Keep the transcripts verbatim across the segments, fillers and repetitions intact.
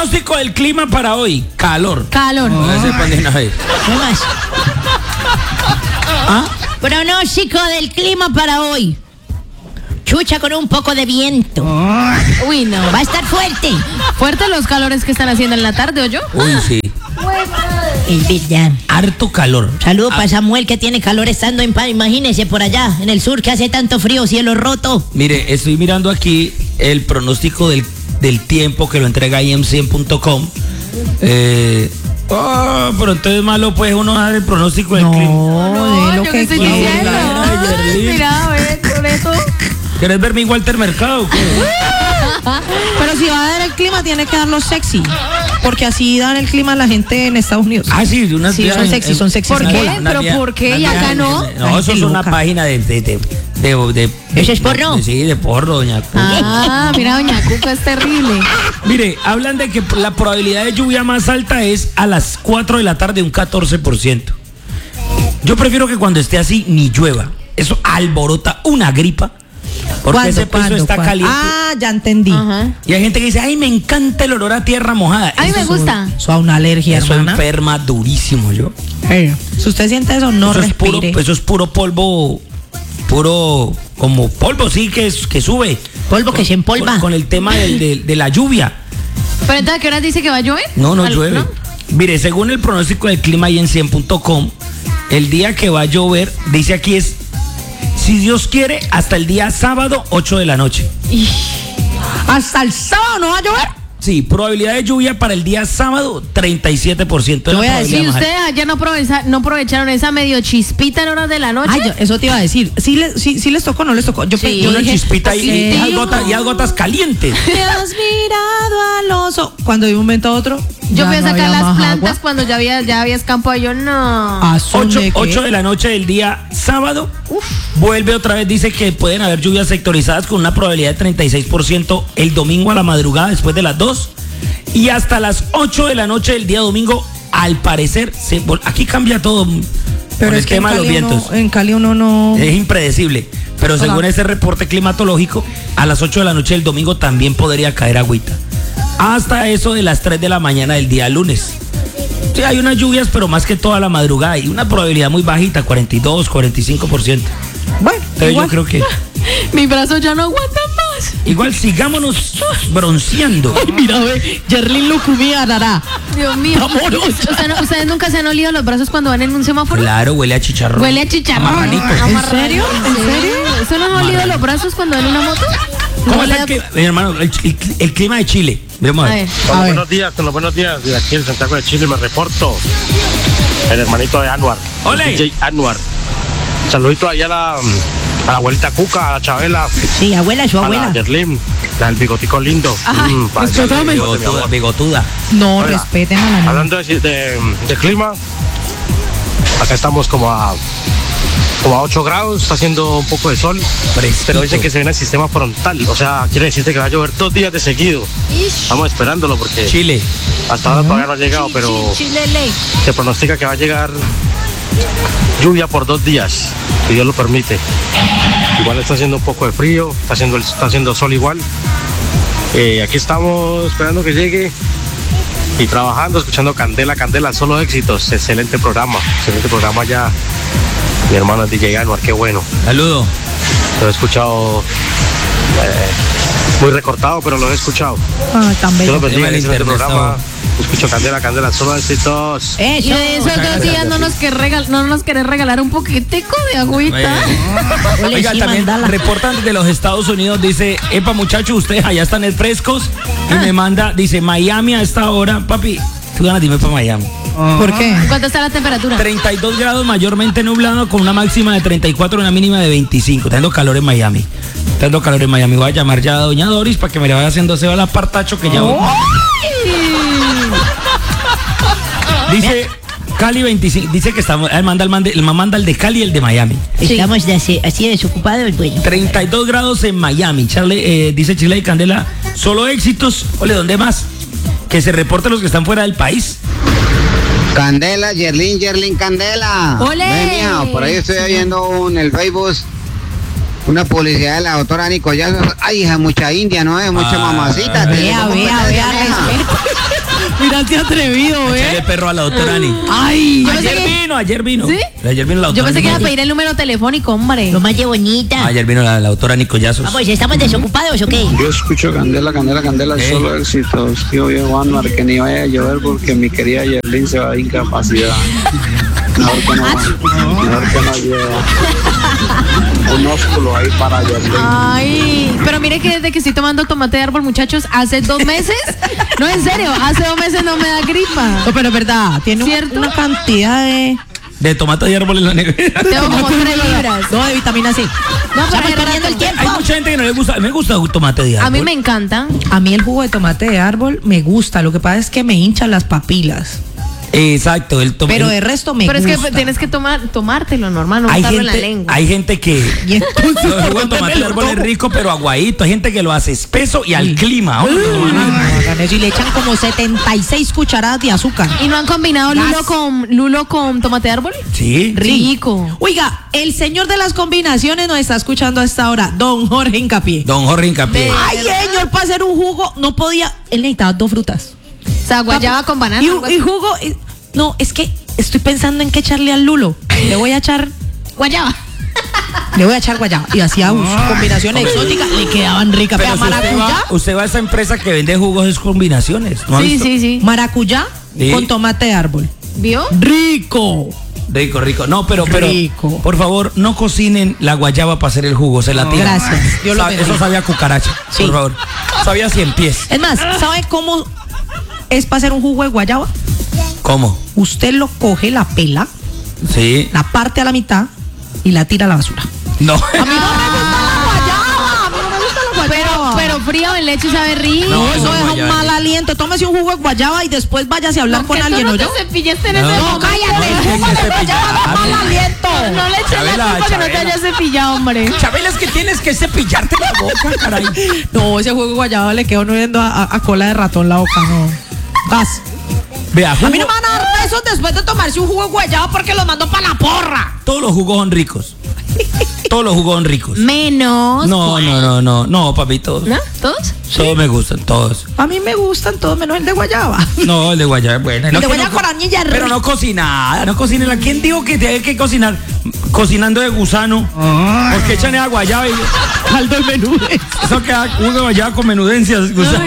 Pronóstico del clima para hoy. Calor. Calor. No, ese pone una vez. ¿Qué más? ¿Ah? Pronóstico del clima para hoy. Chucha con un poco de viento. Uy, no. Va a estar fuerte. Fuertes los calores que están haciendo en la tarde, ¿o yo? Uy, sí. Es verdad. Harto calor. Saludo Ah. para Samuel que tiene calor estando en paz. Imagínese por allá, en el sur, que hace tanto frío, cielo roto. Mire, estoy mirando aquí el pronóstico del, del tiempo que lo entrega i m cien punto com. Eh, oh, pero entonces malo pues uno dar el pronóstico del clima. No, de lo yo que qué estoy quiera. diciendo. Ay, Yerlin. Mira, ve, con eso. ¿Quieres ver mi Walter Mercado o qué? Pero si va a dar el clima, tiene que darlo sexy. Porque así dan el clima a la gente en Estados Unidos. Ah, sí, de unas Sí, vías son en- sexy, en- son sexy. ¿Por una- qué? una ¿Pero vía- por qué? una ¿Y vía acá en- no? No, La eso es gente una loca. página de... de, de, de, de- ¿Eso es porno? de- sí, de porno, doña Cu. Ah, mira, doña Cuca es terrible. Mire, hablan de que la probabilidad de lluvia más alta es a las cuatro de la tarde, un catorce por ciento. Yo prefiero que cuando esté así ni llueva. Eso alborota una gripa. Porque ¿Cuándo, ese peso cuándo, está cuándo? caliente. Ah, ya entendí. Ajá. Y hay gente que dice, ay, me encanta el olor a tierra mojada. A mí Eso me es- gusta. Eso a una alergia, Eso hermana. enferma durísimo, yo. Eh, Si usted siente eso, no eso, es puro, respire. eso es puro polvo, puro, como polvo, sí, que, es- que sube. Polvo que se empolva. Con, con el tema del- del- de la lluvia. Pero entonces, ¿a qué horas dice que va a llover? No, no ¿Al- llueve. no? Mire, según el pronóstico del clima y en cien punto com, el día que va a llover, dice aquí es, si Dios quiere, hasta el día sábado, ocho de la noche. Hasta el sábado no va a llover. Sí, probabilidad de lluvia para el día sábado, treinta y siete por ciento. Yo voy a decir, Si ustedes allá no, aprovecha- no aprovecharon esa medio chispita en horas de la noche. Ay, yo- eso te iba a decir. ¿Sí, le- sí, sí les tocó o no les tocó? Yo, pe- Sí. yo una dije, chispita y, y sí. esas gotas, y esas gotas calientes. Te has mirado al oso. Cuando de un momento a otro. Yo ya fui a no sacar había las más plantas agua. cuando ya había, ya había escampo. Yo no. ¿A son ocho, de qué? ocho de la noche del día sábado. Vuelve otra vez, dice que pueden haber lluvias sectorizadas con una probabilidad de treinta y seis por ciento el domingo a la madrugada después de las dos. Y hasta las ocho de la noche del día domingo, al parecer, se, vol- aquí cambia todo con Pero el es que en tema de los Cali, uno, vientos. en Cali uno no. Es impredecible. Pero según Ajá. ese reporte climatológico, a las ocho de la noche del domingo también podría caer agüita. Hasta eso de las tres de la mañana del día lunes. Sí, hay unas lluvias, pero más que toda la madrugada. Y una probabilidad muy bajita, cuarenta y dos, cuarenta y cinco por ciento. Bueno, Entonces igual. yo creo que... Mis brazos ya no aguantan más. Igual sigámonos bronceando. Ay, mira, ve. Yerlin lo comía, dará. Dios mío. ¿Usted no- ¿Ustedes nunca se han olido los brazos cuando van en un semáforo? Claro, huele a chicharrón. Huele a chicharrón. Marranito. ¿En serio? ¿En serio? ¿Eso no han olido los brazos cuando van en una moto? ¿Cómo Huele está a- el clima? Mi hermano, el, el- el clima de Chile. Vamos A a ver. ver. Con los A ver. buenos días, con los buenos días. De aquí en Santiago de Chile me reporto. El hermanito de Anwar. ¡Ole! D J Anwar. Saludito ahí a la, a la abuelita Cuca, a la Chabela, Sí, abuela, su a la abuela. Yerlin, la del bigotico lindo. Ay, Mm, para respétame. echarle bigote, mi Bigotuda, amor. bigotuda. No, Oiga, respeten a la niña. Hablando de, de- de clima, acá estamos como a como a ocho grados, está haciendo un poco de sol, Fresquito. pero dice que se viene el sistema frontal, o sea, quiere decirte que va a llover dos días de seguido. Estamos esperándolo porque Chile. hasta ahora todavía no ha llegado, pero Chilele. se pronostica que va a llegar lluvia por dos días, si Dios lo permite. Igual está haciendo un poco de frío, está haciendo, el- está haciendo sol igual. Eh, aquí estamos esperando que llegue y trabajando, escuchando Candela, Candela, solo éxitos. Excelente programa, excelente programa ya. Mi hermano D J Anwar, qué bueno. Saludo. Lo he escuchado eh, muy recortado, pero lo he escuchado. Ah, tan Dios bello. lo bendiga, el excelente internet programa. Escucho Candela, Candela, solo éxitos. Y Eso. de esos dos días no nos, querés regal- no nos querés regalar un poquitico de agüita. Huele Oiga, sí, también mandala. reportan de los Estados Unidos, dice, epa muchachos, ustedes allá están frescos. Y me manda, dice, Miami a esta hora, papi, tú ganas, dime para Miami. ¿Por qué? ¿Cuánto está la temperatura? treinta y dos grados mayormente nublado con una máxima de treinta y cuatro y una mínima de veinticinco. Está dando calor en Miami. Está dando calor en Miami. Voy a llamar ya a doña Doris para que me le vaya haciendo aseo al apartacho que ya voy. Dice Cali veinticinco. Dice que estamos. Él manda el, mande- el manda el de Cali y el de Miami. Estamos de así, así desocupados, bueno. treinta y dos grados en Miami. Charlie, eh, dice Chile y Candela. Solo éxitos. Ole, ¿dónde más? Que se reporten los que están fuera del país. Candela, Yerlin, Yerlin, Candela. ¡Ole! Ven, mía, por ahí estoy viendo en el Facebook una publicidad de la doctora Nicollazos. Ay, hija, mucha india, ¿no? Es mucha Ah, mamacita. te Vea, digo, vea, ¿cómo vea, está esa vieja? respeta. Mira, te atrevido, Echarle ¿eh? el perro a la doctora Ani. Ay, Yo pensé Ayer que- vino, ayer vino. ¿Sí? Ayer vino la Yo doctora pensé que iba a Ani. pedir el número telefónico, hombre. Lo más de bonita. Ayer vino la, la doctora Ani Collazos. Vamos, ¿estamos desocupados o qué? Yo escucho Candela, Candela, Candela, ¿Eh? solo éxitos. Tío viejo Anuar, que ni vaya a llover porque mi querida Yerlin se va de incapacidad. Mejor que no, mejor que no lleva un ósculo ahí para Yerlin. Ay, pero mire que desde que estoy tomando tomate de árbol, muchachos, hace dos meses, no, en serio, hace dos meses no me da gripa. No, pero es verdad, tiene un- ¿Cierto? una cantidad de... De tomate de árbol en la nevera. Tengo como tres libras. No, de vitamina C. No, pero Estamos hace perdiendo el rato. tiempo. Hay mucha gente que no le gusta. Me gusta el tomate de árbol. A mí me encanta. A mí el jugo de tomate de árbol me gusta, lo que pasa es que me hincha las papilas. Exacto, el tomate. Pero de resto me Pero gusta. es que tienes que tomar, tomártelo normal, no hay botarlo en la gente, lengua. hay gente que. Y entonces, El jugo ¿por de dónde tomate me de lo árbol es tomo? rico, pero aguadito. Hay gente que lo hace espeso y al Sí. clima. Ahora, No hagan eso, y le echan como setenta y seis cucharadas de azúcar. ¿Y no han combinado Las- lulo con lulo con tomate de árbol? Sí. Rico. Oiga, el señor de las combinaciones nos está escuchando a esta hora, don Jorge Hincapié. Don Jorge Hincapié. Ay, señor, para hacer un jugo no podía, él necesitaba dos frutas. O sea, guayaba con banana. Y, algo y así. jugo, y- no, es que estoy pensando en qué echarle al lulo. Le voy a echar, Guayaba. le voy a echar guayaba. Y hacía sus combinaciones exóticas, le quedaban ricas. Pero Vea, si usted maracuyá, va, usted va a esa empresa que vende jugos es combinaciones. ¿No ha Sí, visto? sí, sí. maracuyá Sí. con tomate de árbol. ¿Vio? Rico. Rico, rico. No, pero, pero, Rico. por favor, no cocinen la guayaba para hacer el jugo. Se la tiran. Gracias. Dios lo Sabe- bendiga. Eso sabía a cucaracha. Sí. Por favor. Sabía cien pies. Es más, ¿sabe cómo es para hacer un jugo de guayaba? ¿Cómo? Usted lo coge, la pela, Sí. la parte a la mitad y la tira a la basura. No. Pero, pero frío en leche sabe rico. No, Eso no, deja un guayaba. mal aliento. Tómese un jugo de guayaba y después váyase a hablar con Que tú alguien, no ¿o te yo? cepillaste en No. ese No, momento. cállate, el jugo de guayaba da mal aliento. No le eches Chabela, la culpa que no te Chabela. hayas cepillado, hombre. Chabela, es que tienes que cepillarte la boca, caray. No, ese jugo de guayaba le quedó no viendo a, a- a cola de ratón la boca, no. Vas. Vea, A mí jugo- no me van a dar besos después de tomarse un jugo de guayaba porque los mando para la porra. todos los jugos son ricos. Todos los jugos son ricos. Menos. No, no, no, no, no, papi, todos. ¿No? ¿Todos? Todos me gustan, todos. A mí me gustan todos menos el de guayaba. No, el de guayaba es bueno. El No, de que guayaba no co- con anilla Pero no cocinada, no cocinen. ¿Quién dijo que tiene que cocinar? Cocinando de gusano. Porque echan a guayaba y caldo de menudes. eso queda jugo de guayaba con menudencias. gusano.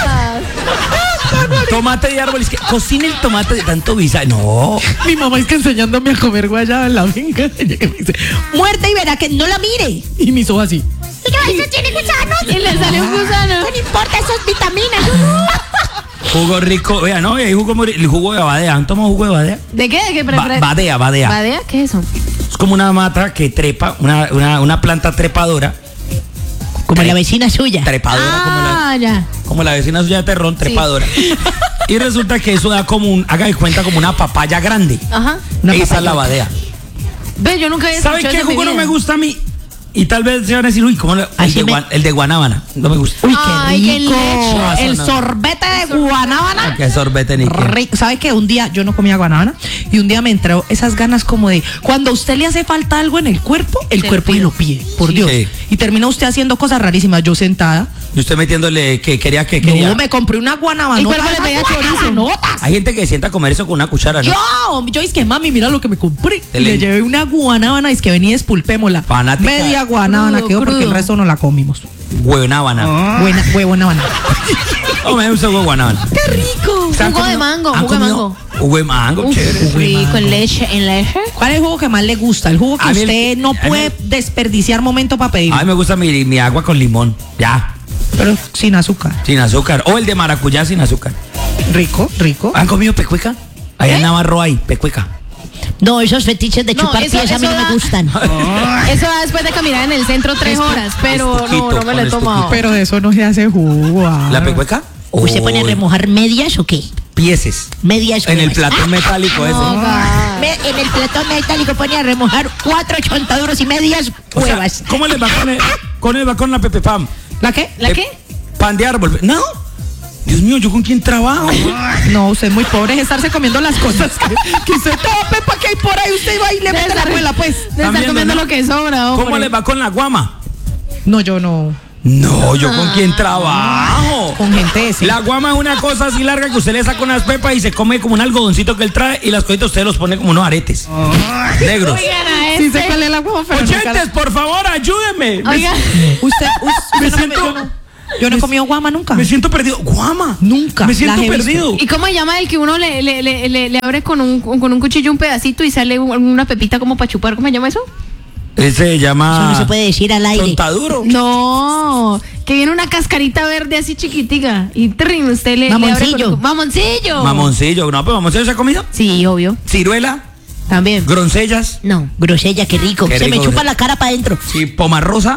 Tomate de árbol, es que cocine el tomate de tanto visa. No. Mi mamá es que enseñándome a comer guayaba en la finca. Ella que me dice, muerte y verá que no la mire. Y mis ojos así. Eso tiene gusanos. Y le salió un gusano. No importa, eso es vitaminas. Jugo rico. Vea, no, hay jugo muy rico. El jugo de badea. ¿Han tomado jugo de badea? ¿De qué? ¿De qué? Pre- Ba- pre- badea, badea. ¿Badea? ¿Qué es eso? Es como una mata que trepa, una, una, una planta trepadora. Como la vecina suya. Trepadora, como la, Ah, ya. como la vecina suya de Terrón, trepadora. Y resulta que eso da como un, haga de cuenta, como una papaya grande. Ajá. Una Esa papaya. es la badea. Ve, yo nunca había ¿Saben escuchado qué eso en mi jugo no vida. me gusta a mí? Y tal vez se van a decir, uy, ¿cómo le- el, Así de me- guan- el de guanábana. No me gusta. Uy, qué Ay, qué rico. leche. El No. sorbete de guanábana. Qué sorbete ni qué. Rico. ¿Sabe qué? Un día yo no comía guanábana y un día me entró esas ganas como de cuando a usted le hace falta algo en el cuerpo, el Se cuerpo lo y lo pide, por Sí. Dios. Sí. Y termina usted haciendo cosas rarísimas. Yo sentada. Y usted metiéndole que quería que quería. No, me compré una guanábana. El cuerpo le pedía chorizo. Hay gente que sienta comer eso con una cuchara, ¿no? Yo, yo es que mami, mira lo que me compré. Te Y le- le llevé una guanábana, es que venía espulpémola. Fanática. Media guanábana Crudo, quedó porque crudo. el resto no la comimos. Huevonábana. Buena, huevonábana. No me gusta huevo guanábana. ¡Qué rico! ¿Se han Jugo de comido- mango, han jugo de comido mango. Jugo de mango, Uf, chévere. rico, en leche, en leche. ¿Cuál es el jugo que más le gusta? El jugo que A mí el- usted no a mí- puede desperdiciar momento para pedir. A mí me gusta mi, mi agua con limón. Ya. Pero sin azúcar. Sin azúcar. O el de maracuyá sin azúcar. Rico, rico. ¿Han comido pecueca? Allá en Navarro hay pecueca. No, esos fetiches de No, chupar eso- pies a mí eso no me da- gustan. Eso va después de caminar en el centro tres Esto- horas, pero estuquito, no, no me lo he con tomado. estuquito. Pero de eso no se hace jugo. ah. ¿La pecueca? ¿Usted pone a Uy, remojar medias o qué? Pieces. Medias En el huevas. platón metálico ese. No, va. Me- en el platón metálico pone a remojar cuatro chontaduros y medias O sea, huevas. ¿cómo le va con el, con el va con la Pepe Pam? ¿La qué? ¿La Eh, qué? Pan de árbol. No. Dios mío, ¿yo con quién trabajo? No, usted es muy pobre, es estarse comiendo las cosas que, que usted tope para que hay por ahí usted va y le mete la abuela, pues. De estar También, comiendo ¿no? lo que sobra, hombre. ¿Cómo le va con la guama? No, yo no. No, ¿yo con quién trabajo? con gente decente. La guama es una cosa así larga que usted le saca unas pepas y se come como un algodoncito que él trae y las cositas usted los pone como unos aretes negros. Oigan a Sí este. sé cuál es la guama, pero nunca Oyentes, por favor, ayúdenme. Me, Oigan. Usted, usted Me no siento- yo no, yo no he comido guama nunca. me siento perdido. Guama. Nunca, Me siento las he visto. perdido. ¿Y cómo se llama el que uno le, le, le, le, le abre con un, con un cuchillo un pedacito y sale un- una pepita como para chupar? ¿Cómo se llama eso? Ese se llama. Eso no se puede decir al aire. Chontaduro. No, que viene una cascarita verde así chiquitica y trin, usted le, le abre Mamoncillo. con- Mamoncillo. Mamoncillo. No, pero mamoncillo se ha comido. Sí, obvio. Ciruela. También. Groncellas. No, grosella, qué rico. Qué Se rico, me chupa grosella. la cara para adentro. Sí, pomarrosa.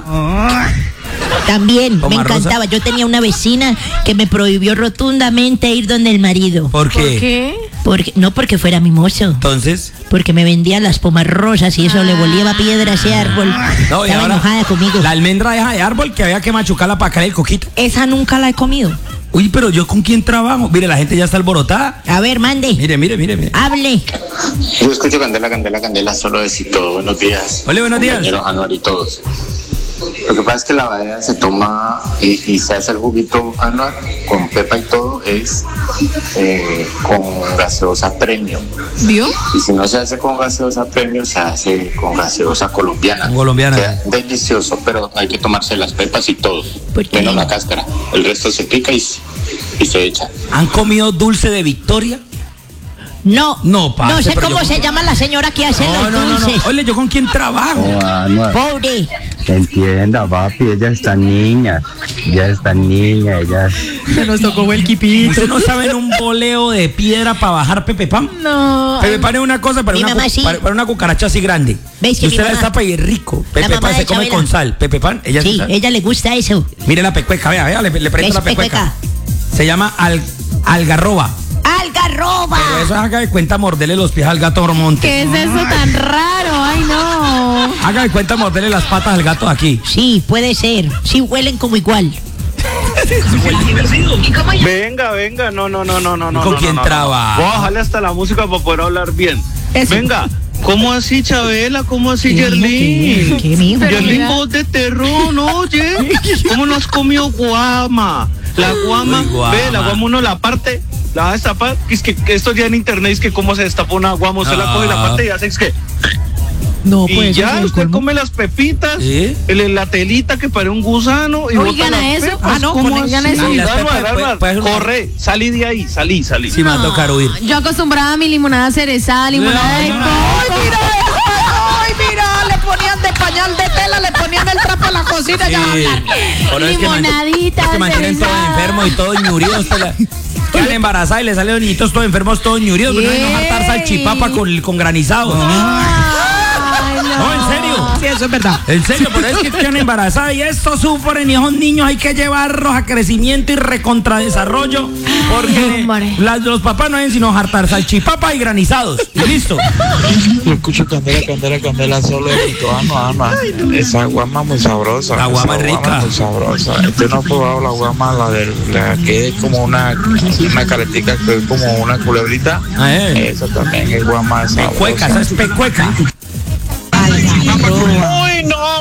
También, Toma, me encantaba. Rosa. Yo tenía una vecina que me prohibió rotundamente ir donde el marido. ¿Por qué? ¿Por qué? Porque, no porque fuera mimoso, Entonces. porque me vendía las pomas rosas y eso le volía piedra a ese árbol. No, y Estaba ahora. enojada conmigo. La almendra deja de árbol que había que machucarla para caer el coquito. Esa nunca la he comido. Uy, pero yo con quién trabajo. Mire, la gente ya está alborotada. A ver, mande. Mire, mire, mire, mire. Hable. Yo escucho Candela, Candela, Candela, solo decir todo. Buenos días. Hola, buenos días. Compañeros Anuar y todos. Lo que pasa es que la badea se toma y, y se hace el juguito Anuar con pepa y todo, es eh, con gaseosa premium. ¿Vio? Y si no se hace con gaseosa premium, se hace con gaseosa colombiana. Con colombiana. Queda delicioso, pero hay que tomarse las pepas y todo. ¿Por qué? Menos la cáscara. El resto se pica y, y se echa. ¿Han comido dulce de Victoria? No, No, parce, no sé pero cómo yo- se llama la señora que hace No, los no, no, no. dulces. Oye, ¿yo con quién trabajo? Pobre. Entienda, papi, ella está niña, ella está niña, ella... Se nos tocó el kipito. ¿Usted no sabe en un boleo de piedra para bajar Pepe Pan? No. Pepe Pan es una cosa para Mi una, mamá cu- sí. para, para una cucaracha así grande. ¿Veis que Y mi usted la mamá- destapa y es rico. Pepe mamá Pan de se come Chabela. con sal. Pepe Pan, ella Sí, sabe. ella le gusta eso. Mire la pecueca, vea, vea, le, le prendo ¿Qué la es pecueca. pecueca? Se llama al, algarroba. ¡Algarroba! Pero eso haga de cuenta morderle los pies al gato Monte. ¿Qué es eso tan raro? Ay, no. Haga de cuenta morderle las patas al gato aquí. Sí, puede ser. Sí, huelen como igual. Venga, venga, no, no, no, no, no, no. ¿Con no, quién no, no. trabaja? Voy a bajarle hasta la música para poder hablar bien. Eso. Venga, ¿cómo así, Chabela? ¿Cómo así, ¿Qué, Yerlin? ¿Qué, mijo? Pero Yerlin, mira. voz de terror, ¿no? Oye, ¿cómo no has comido guama? La guama, Uy, guama. ve, la guama uno la parte, la va a destapar. Es que, que esto ya en internet es que cómo se destapa una guama, usted la Ah. coge y la parte y hace es que. No, Y pues eso ya es el usted colmo. come las pepitas, ¿Sí? el- la telita que parece un gusano y Oigan bota a las eso. pepas. Ah, no, ¿Cómo oigan así? eso. Y las Anuar, pepas, Anuar, puede- puede- corre, salí de ahí, salí, salí. Sí, me va a tocar huir. Yo acostumbraba a mi limonada cerezada, limonada de No, no, coco. ¡Ay, mira! ¡Ay, mira! Le ponían de pañal de tela, le ponían el trapo a la cocina. Ya va a hablar. Por eso es que man- Limonadita, es que mantienen todos cerezada. enfermos y todos ñuridos. pues la- Quedan embarazadas y les salen los niñitos todos enfermos, todos ñuridos. Pero no hay no hartar salchipapa con, con granizados. Ay, No, en serio. Sí, eso es verdad. En serio, por eso es que quedan embarazadas y estos sufren y esos niños hay que llevarlos a crecimiento y recontradesarrollo porque hombre. las, los papás no deben sino hartar salchipapa y granizados. Y listo. Yo escucho Candela, Candela, Candela solo de Tito, Ana, Ana. Esa guama muy sabrosa. La guama esa es rica. muy sabrosa. Usted no ha probado la guama, la de la que es como una, una caretica que es como una culebrita. A ver. Esa también es guama sabrosa. Pecueca, esa es pecueca. Uy, no,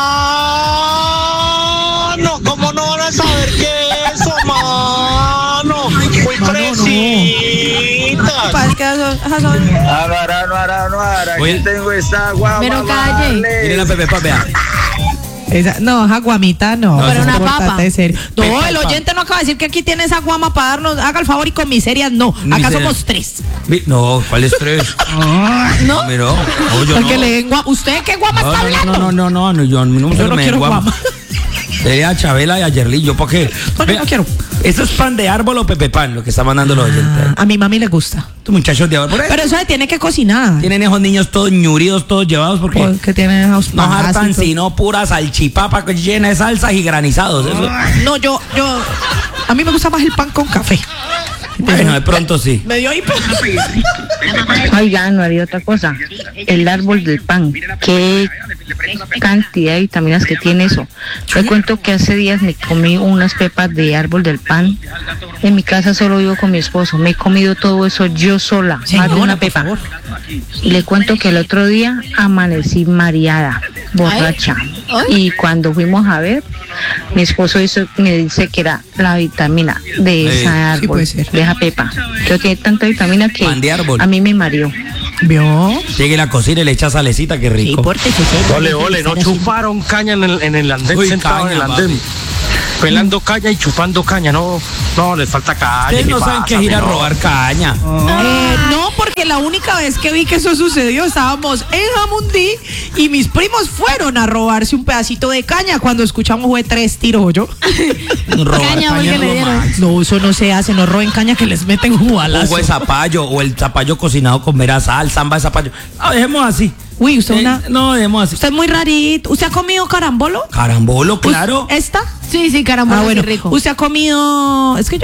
mano. ¿Cómo no van a saber qué es eso, mano? Muy fresitas. Para que eso- esas son- Anuar, Anuar, Anuar, aquí Oye. tengo esta guama. Pero calle. vale. Miren la Pepe Pan, vea. Esa- no, esa guamita no. No, pero Eso una es papa. portate de serio. No, Pepa el Pan. oyente no acaba de decir que aquí tiene esa guama para darnos. Haga el favor y con miserias no. Acá Miseria. somos tres. Mi- No, ¿cuál es tres? ¿No? Mira, no, yo Porque no. le den guama. ¿Usted qué guama No, está no, no, hablando? no, no, no, no, yo no, Yo no me quiero guamo. guama. Sería a Chabela y a Yerlin, ¿yo por qué? No, yo no quiero. ¿Eso es pan de árbol o Pepe Pan, lo que está mandando los oyentes? A mi mami le gusta. Estos muchachos de ahora, por ahí Pero eso se tiene que cocinar. tienen esos niños todos ñuridos, todos llevados, porque Porque tiene esos no hartan parásitos. sino pura salchipapa llena de salsas y granizados. Eso- No, yo, yo. A mí me gusta más el pan con café. Bueno, de pronto sí. Me dio hipo. Oiga, no había otra cosa. El árbol del pan. ¿Qué cantidad de vitaminas que tiene eso? Te cuento que hace días me comí unas pepas de árbol del pan. En mi casa solo vivo con mi esposo. Me he comido todo eso yo sola. Más de Señora, una por pepa. favor. Y le cuento que el otro día amanecí mareada, borracha. Y cuando fuimos a ver, mi esposo hizo, me dice que era la vitamina de Sí, esa sí árbol, puede ser. de esa pepa. Que tiene tanta vitamina que Pan de árbol. a mí me mareó. ¿Vio? Llegue a la cocina y le echa salecita, qué rico. Ole, ole, no chuparon caña en el, en el andén, Uy, sentado caña, en el andén. Pelando caña y chupando caña, no, no, les falta caña. Ustedes ¿qué no saben pasa, qué es ir a no? robar caña. Eh, no, porque la única vez que vi que eso sucedió estábamos en Jamundí y mis primos fueron a robarse un pedacito de caña cuando escuchamos fue tres tiros yo. Robar Caña, porque es le lo dieron. más. No, eso no se hace, no roben caña que les meten un balazo. Jugo de zapallo o el zapallo cocinado con vera sal, samba de zapallo. No, dejemos así. Uy, usted Eh, una... No, dejemos así. Usted es muy rarito. ¿Usted ha comido carambolo? Carambolo, claro. ¿Esta? Sí, sí, caramba, Ah, bueno. rico. ¿Usted ha comido... Es que yo